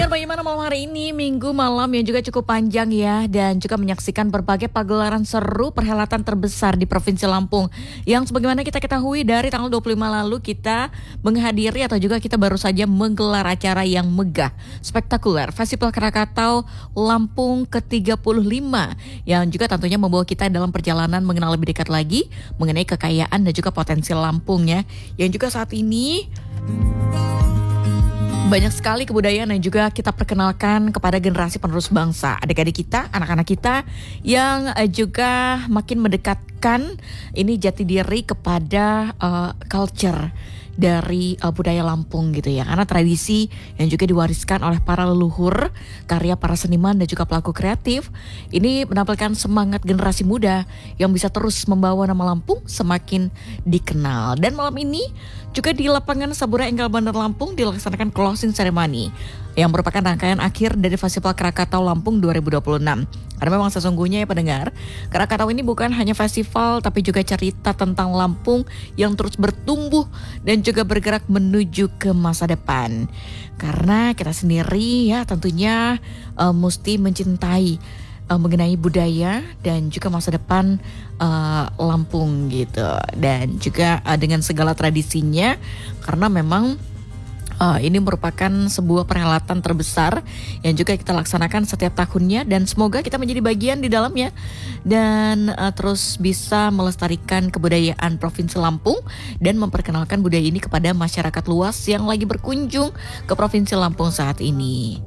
Dan bagaimana malam hari ini, Minggu malam yang juga cukup panjang ya, dan juga menyaksikan berbagai pagelaran seru perhelatan terbesar di Provinsi Lampung. Yang sebagaimana kita ketahui dari tanggal 25 lalu kita menghadiri atau juga kita baru saja menggelar acara yang megah, spektakuler, Festival Krakatau Lampung ke-35, yang juga tentunya membawa kita dalam perjalanan mengenal lebih dekat lagi mengenai kekayaan dan juga potensi Lampung ya. Yang juga saat ini banyak sekali kebudayaan yang juga kita perkenalkan kepada generasi penerus bangsa, adik-adik kita, anak-anak kita yang juga makin mendekatkan ini jati diri kepada culture dari budaya Lampung gitu ya. Karena tradisi yang juga diwariskan oleh para leluhur, karya para seniman dan juga pelaku kreatif, ini menampilkan semangat generasi muda yang bisa terus membawa nama Lampung semakin dikenal. Dan malam ini juga di lapangan Sabura Enggal Bandar Lampung dilaksanakan closing ceremony yang merupakan rangkaian akhir dari Festival Krakatau Lampung 2026. Karena memang sesungguhnya ya pendengar, Krakatau ini bukan hanya festival tapi juga cerita tentang Lampung yang terus bertumbuh dan juga bergerak menuju ke masa depan. Karena kita sendiri ya tentunya mesti mencintai mengenai budaya dan juga masa depan Lampung gitu. Dan juga dengan segala tradisinya, karena memang ini merupakan sebuah perhelatan terbesar yang juga kita laksanakan setiap tahunnya, dan semoga kita menjadi bagian di dalamnya dan terus bisa melestarikan kebudayaan Provinsi Lampung dan memperkenalkan budaya ini kepada masyarakat luas yang lagi berkunjung ke Provinsi Lampung saat ini.